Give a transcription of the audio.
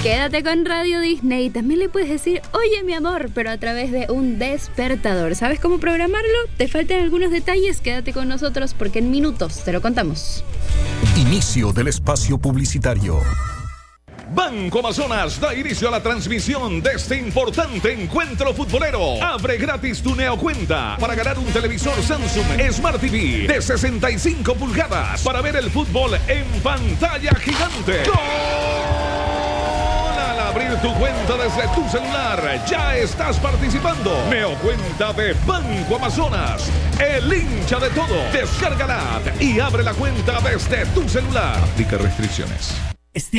Quédate con Radio Disney. También le puedes decir, oye mi amor, pero a través de un despertador. ¿Sabes cómo programarlo? ¿Te faltan algunos detalles? Quédate con nosotros porque en minutos te lo contamos. Inicio del espacio publicitario. Banco Amazonas da inicio a la transmisión de este importante encuentro futbolero. Abre gratis tu neocuenta para ganar un televisor Samsung Smart TV de 65 pulgadas para ver el fútbol en pantalla gigante. ¡Gol! Al abrir tu cuenta desde tu celular, ya estás participando. Neocuenta de Banco Amazonas, el hincha de todo. Descárgala y abre la cuenta desde tu celular. Aplica restricciones.